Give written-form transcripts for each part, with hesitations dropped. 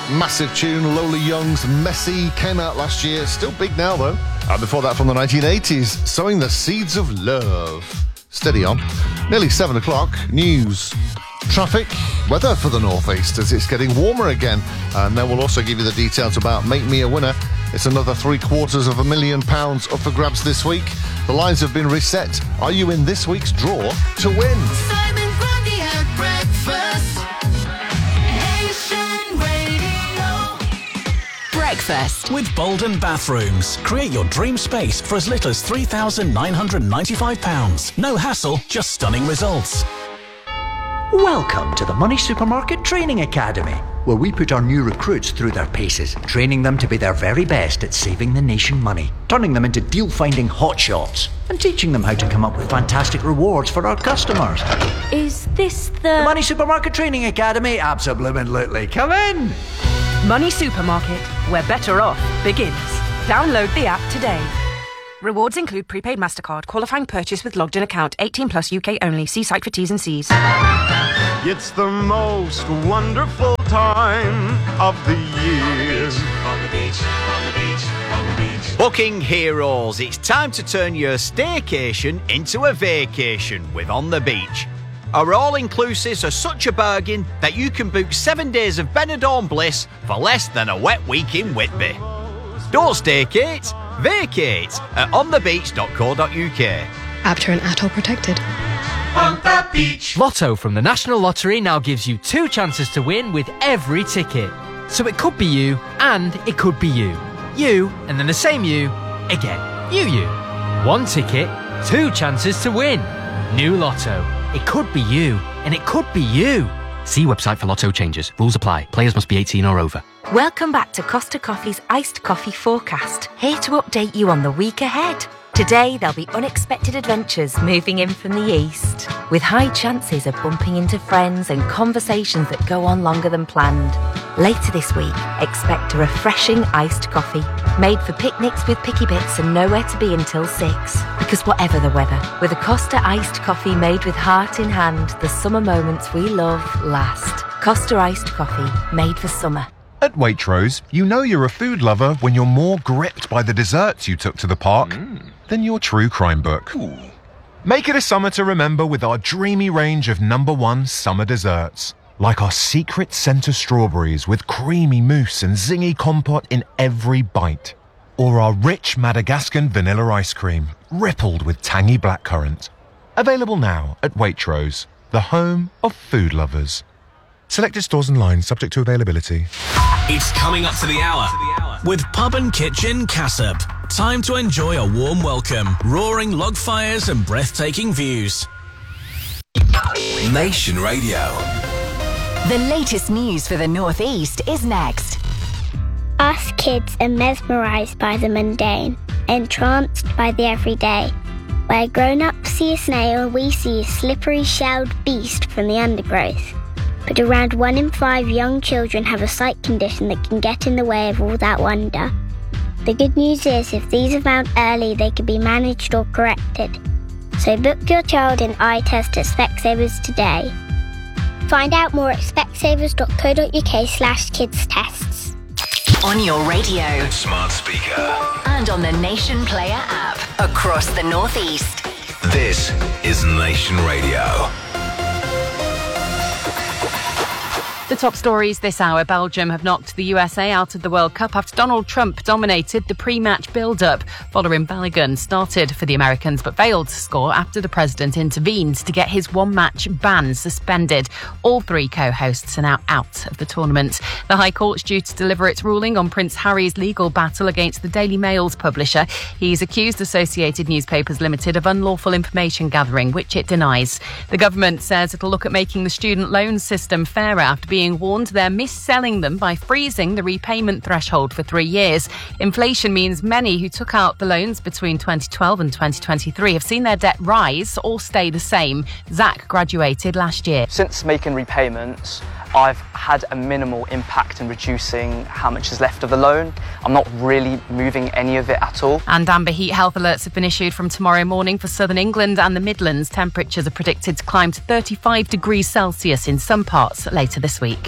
Massive tune, Lola Young's Messy, came out last year. Still big now, though. And before that, from the 1980s, Sowing the Seeds of Love. Steady on. Nearly 7 o'clock. News. Traffic, weather for the northeast as it's getting warmer again. And then we'll also give you the details about Make Me a Winner. It's another £750,000 up for grabs this week. The lines have been reset. Are you in this week's draw to win? Simon Grundy at breakfast. Nation Radio. Breakfast with Bolden Bathrooms. Create your dream space for as little as £3,995. No hassle, just stunning results. Welcome to the Money Supermarket Training Academy, where we put our new recruits through their paces, training them to be their very best at saving the nation money, turning them into deal-finding hotshots, and teaching them how to come up with fantastic rewards for our customers. Is this the Money Supermarket Training Academy? Absolutely. Come in! Money Supermarket, where better off begins. Download the app today. Rewards include prepaid MasterCard, qualifying purchase with logged in account, 18 plus UK only. See site for T's and C's. It's the most wonderful time of the year. On the beach, on the beach, on the beach. Booking heroes, it's time to turn your staycation into a vacation with On the Beach. Our all-inclusives are such a bargain that you can book 7 days of Benidorm bliss for less than a wet week in Whitby. Don't staykate, vacate at onthebeach.co.uk. After and ATOL protected. On the beach. Lotto from the National Lottery now gives you 2 chances to win with every ticket. So it could be you and it could be you. You and then the same you again. You. 1 ticket, 2 chances to win. New Lotto. It could be you and it could be you. See website for Lotto changes. Rules apply. Players must be 18 or over. Welcome back to Costa Coffee's Iced Coffee Forecast, here to update you on the week ahead. Today, there'll be unexpected adventures moving in from the east, with high chances of bumping into friends and conversations that go on longer than planned. Later this week, expect a refreshing iced coffee, made for picnics with picky bits and nowhere to be until 6. Because whatever the weather, with a Costa iced coffee made with heart in hand, the summer moments we love last. Costa iced coffee, made for summer. At Waitrose, you know you're a food lover when you're more gripped by the desserts you took to the park than your true crime book. Ooh. Make it a summer to remember with our dreamy range of #1 summer desserts, like our secret centre strawberries with creamy mousse and zingy compote in every bite, or our rich Madagascan vanilla ice cream, rippled with tangy blackcurrant. Available now at Waitrose, the home of food lovers. Selected stores and lines subject to availability. It's coming up to the hour with Pub and Kitchen Cassop. Time to enjoy a warm welcome, roaring log fires and breathtaking views. Nation Radio. The latest news for the North East is next. Us kids are mesmerised by the mundane, entranced by the everyday. Where grown-ups see a snail, we see a slippery shelled beast from the undergrowth. But around 1 in 5 young children have a sight condition that can get in the way of all that wonder. The good news is, if these are found early, they can be managed or corrected. So book your child in eye test at Specsavers today. Find out more at specsavers.co.uk/kids tests. On your radio, Smart speaker. and on the Nation Player app across the North East. This is Nation Radio. The top stories this hour. Belgium have knocked the USA out of the World Cup after Donald Trump dominated the pre-match build-up. Following Balogun started for the Americans but failed to score after the president intervened to get his one-match ban suspended. All 3 co-hosts are now out of the tournament. The High Court's due to deliver its ruling on Prince Harry's legal battle against the Daily Mail's publisher. He's accused Associated Newspapers Limited of unlawful information gathering, which it denies. The government says it'll look at making the student loan system fairer after being warned they're mis-selling them by freezing the repayment threshold for 3 years. Inflation means many who took out the loans between 2012 and 2023 have seen their debt rise or stay the same. Zach graduated last year. Since making repayments, I've had a minimal impact in reducing how much is left of the loan. I'm not really moving any of it at all. And amber heat health alerts have been issued from tomorrow morning for southern England and the Midlands. Temperatures are predicted to climb to 35 degrees Celsius in some parts later this week.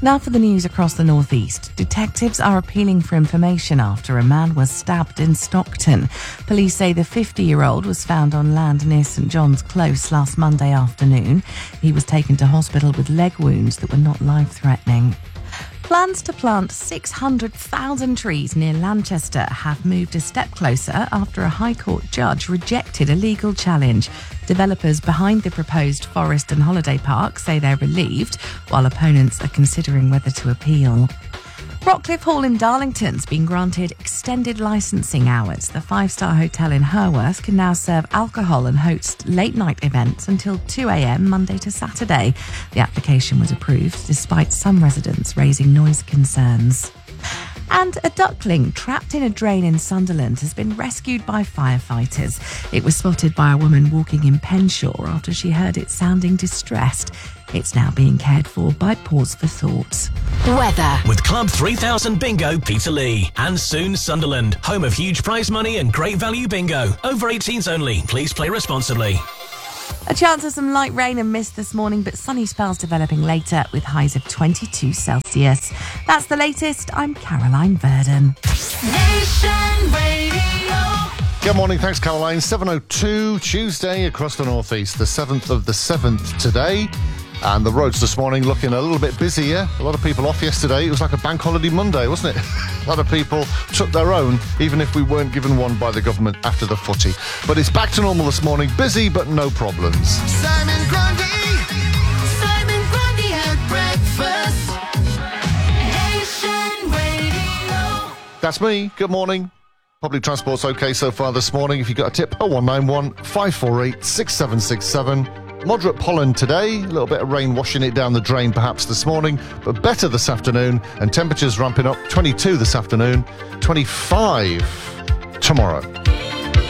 Now for the news across the northeast. Detectives are appealing for information after a man was stabbed in Stockton. Police say the 50-year-old was found on land near St John's Close last Monday afternoon. He was taken to hospital with leg wounds that were not life-threatening. Plans to plant 600,000 trees near Lanchester have moved a step closer after a High Court judge rejected a legal challenge. Developers behind the proposed forest and holiday park say they're relieved, while opponents are considering whether to appeal. Rockcliffe Hall in Darlington's been granted extended licensing hours. The 5-star hotel in Herworth can now serve alcohol and host late-night events until 2 a.m. Monday to Saturday. The application was approved despite some residents raising noise concerns. And a duckling trapped in a drain in Sunderland has been rescued by firefighters. It was spotted by a woman walking in Penshaw after she heard it sounding distressed. It's now being cared for by Pause for Thought. Weather. With Club 3000 Bingo Peterlee. And soon Sunderland, home of huge prize money and great value bingo. Over 18s only. Please play responsibly. A chance of some light rain and mist this morning, but sunny spells developing later with highs of 22 Celsius. That's the latest. I'm Caroline Verdon. Nation Radio. Good morning, thanks Caroline. 7:02 Tuesday across the northeast, the 7th of the 7th today. And the roads this morning looking a little bit busier. A lot of people off yesterday. It was like a bank holiday Monday, wasn't it? A lot of people took their own, even if we weren't given one by the government after the footy. But it's back to normal this morning. Busy, but no problems. Simon Grundy at breakfast. Nation Radio. That's me. Good morning. Public transport's okay so far this morning. If you've got a tip, 0191 548 6767. Moderate pollen today, a little bit of rain washing it down the drain perhaps this morning, but better this afternoon, and temperatures ramping up. 22 this afternoon, 25 tomorrow.